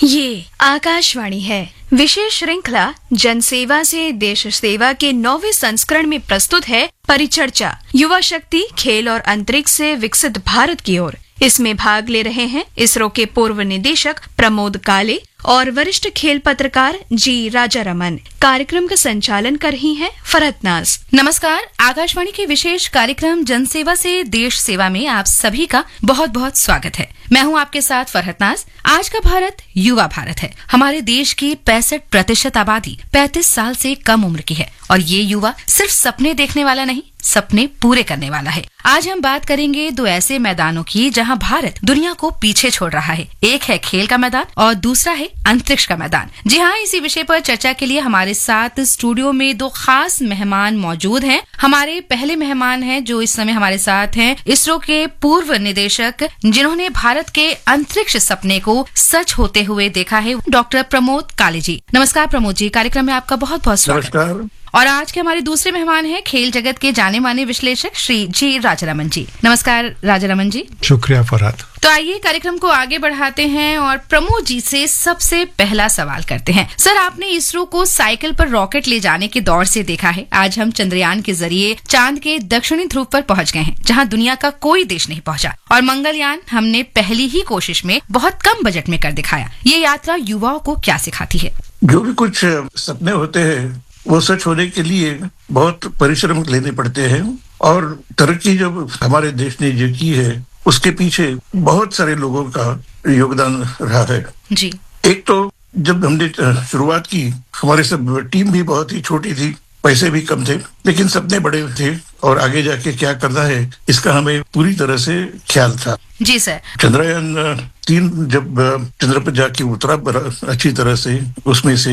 ये आकाशवाणी है। विशेष श्रृंखला जनसेवा से देश सेवा के 9वें संस्करण में प्रस्तुत है परिचर्चा, युवा शक्ति, खेल और अंतरिक्ष से विकसित भारत की ओर। इसमें भाग ले रहे हैं इसरो के पूर्व निदेशक प्रमोद काले और वरिष्ठ खेल पत्रकार जी राजारमन। कार्यक्रम का संचालन कर रही हैं फरहत नाज। नमस्कार। आकाशवाणी के विशेष कार्यक्रम जनसेवा से देश सेवा में आप सभी का बहुत बहुत स्वागत है। मैं हूं आपके साथ फरहत नाज। आज का भारत युवा भारत है। हमारे देश की 65% आबादी 35 साल से कम उम्र की है और ये युवा सिर्फ सपने देखने वाला नहीं, सपने पूरे करने वाला है। आज हम बात करेंगे दो ऐसे मैदानों की जहां भारत दुनिया को पीछे छोड़ रहा है। एक है खेल का मैदान और दूसरा है अंतरिक्ष का मैदान। जी हाँ, इसी विषय पर चर्चा के लिए हमारे साथ स्टूडियो में दो खास मेहमान मौजूद हैं। हमारे पहले मेहमान हैं जो इस समय हमारे साथ हैं, इसरो के पूर्व निदेशक जिन्होंने भारत के अंतरिक्ष सपने को सच होते हुए देखा है, डॉक्टर प्रमोद काले जी। नमस्कार प्रमोद जी, कार्यक्रम में आपका बहुत बहुत स्वागत। नमस्कार। और आज के हमारे दूसरे मेहमान हैं खेल जगत के जाने माने विश्लेषक श्री जी राजारमन जी। नमस्कार राजारमन जी। शुक्रिया फरहत। तो आइए कार्यक्रम को आगे बढ़ाते हैं और प्रमोद जी से सबसे पहला सवाल करते हैं। सर, आपने इसरो को साइकिल पर रॉकेट ले जाने के दौर से देखा है। आज हम चंद्रयान के जरिए चांद के दक्षिणी ध्रुव पर पहुंच गए हैं, जहां दुनिया का कोई देश नहीं पहुंचा। और मंगलयान हमने पहली ही कोशिश में बहुत कम बजट में कर दिखाया। ये यात्रा युवाओं को क्या सिखाती है? जो भी कुछ सपने होते हैं वो सच होने के लिए बहुत परिश्रम लेने पड़ते हैं और तरक्की जब हमारे देश ने जो की है उसके पीछे बहुत सारे लोगों का योगदान रहा है जी। एक तो जब हमने शुरुआत की, हमारे सब टीम भी बहुत ही छोटी थी, पैसे भी कम थे, लेकिन सपने बड़े थे और आगे जाके क्या करना है इसका हमें पूरी तरह से ख्याल था। जी सर। चंद्रयान 3 जब चंद्र पर जाके उतरा अच्छी तरह से, उसमें से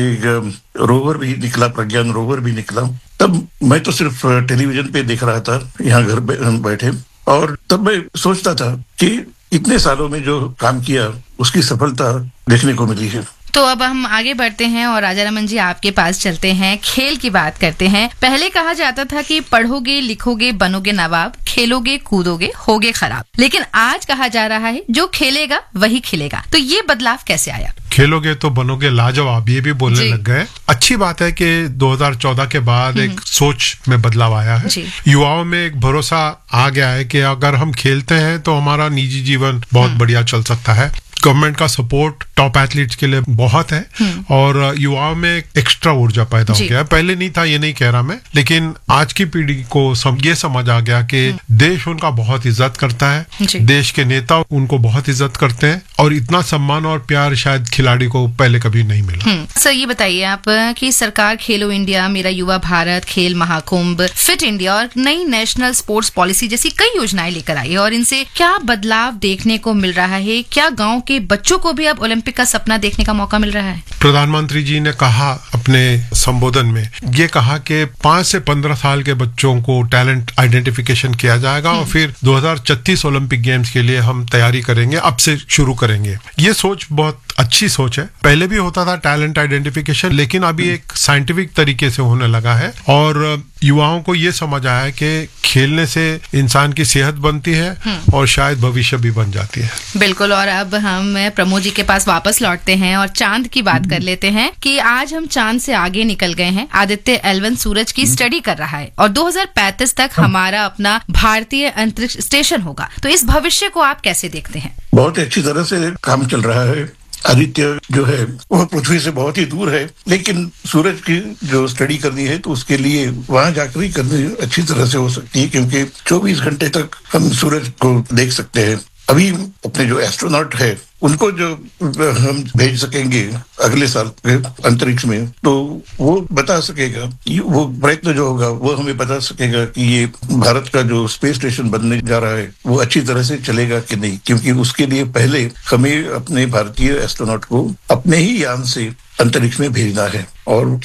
रोवर भी निकला, प्रज्ञान रोवर भी निकला, तब मैं तो सिर्फ टेलीविजन पे देख रहा था यहाँ घर बैठे, और तब मैं सोचता था कि इतने सालों में जो काम किया उसकी सफलता देखने को मिली है। तो अब हम आगे बढ़ते हैं और राजारमन जी आपके पास चलते हैं, खेल की बात करते हैं। पहले कहा जाता था कि पढ़ोगे लिखोगे बनोगे नवाब, खेलोगे कूदोगे होगे खराब, लेकिन आज कहा जा रहा है जो खेलेगा वही खिलेगा। तो ये बदलाव कैसे आया? खेलोगे तो बनोगे लाजवाब, ये भी बोलने लग गए। अच्छी बात है कि 2014 के बाद एक सोच में बदलाव आया है। युवाओं में एक भरोसा आ गया है कि अगर हम खेलते हैं तो हमारा निजी जीवन बहुत बढ़िया चल सकता है। गवर्नमेंट का सपोर्ट टॉप एथलीट्स के लिए बहुत है और युवाओं में एक्स्ट्रा ऊर्जा पैदा हो गया है। पहले नहीं था, ये नहीं कह रहा मैं, लेकिन आज की पीढ़ी को ये समझ आ गया कि देश उनका बहुत इज्जत करता है, देश के नेता उनको बहुत इज्जत करते हैं और इतना सम्मान और प्यार शायद खिलाड़ी को पहले कभी नहीं मिला। सर, ये बताइए आप कि सरकार खेलो इंडिया, मेरा युवा भारत, खेल महाकुंभ, फिट इंडिया और नई नेशनल स्पोर्ट्स पॉलिसी जैसी कई योजनाएं लेकर आई है और इनसे क्या बदलाव देखने को मिल रहा है? क्या गाँव के बच्चों को भी अब ओलंपिक का सपना देखने का मौका मिल रहा है? प्रधानमंत्री जी ने कहा अपने संबोधन में, ये कहा कि 5 से 15 साल के बच्चों को टैलेंट आइडेंटिफिकेशन किया जाएगा और फिर 2036 ओलंपिक गेम्स के लिए हम तैयारी करेंगे, अब से शुरू करेंगे। ये सोच बहुत अच्छी सोच है। पहले भी होता था टैलेंट आइडेंटिफिकेशन, लेकिन अभी एक साइंटिफिक तरीके से होने लगा है और युवाओं को ये समझ आया है कि खेलने से इंसान की सेहत बनती है और शायद भविष्य भी बन जाती है। बिल्कुल। और अब हम प्रमोद जी के पास वापस लौटते हैं और चांद की बात कर लेते हैं कि आज हम चांद से आगे निकल गए हैं। आदित्य L1 सूरज की स्टडी कर रहा है और 2035 तक हमारा अपना भारतीय अंतरिक्ष स्टेशन होगा। तो इस भविष्य को आप कैसे देखते हैं? बहुत अच्छी तरह से काम चल रहा है। आदित्य जो है वो पृथ्वी से बहुत ही दूर है, लेकिन सूरज की जो स्टडी करनी है तो उसके लिए वहां जाकर ही करनी अच्छी तरह से हो सकती है, क्योंकि 24 घंटे तक हम सूरज को देख सकते हैं। अभी अपने जो एस्ट्रोनॉट है उनको जो हम भेज सकेंगे अगले साल अंतरिक्ष में, तो वो बता सकेगा, वो प्रयत्न जो होगा वो हमें बता सकेगा कि ये भारत का जो स्पेस स्टेशन बनने जा रहा है वो अच्छी तरह से चलेगा कि नहीं, क्योंकि उसके लिए पहले हमें अपने भारतीय एस्ट्रोनॉट को अपने ही यान से अंतरिक्ष में भेजना है और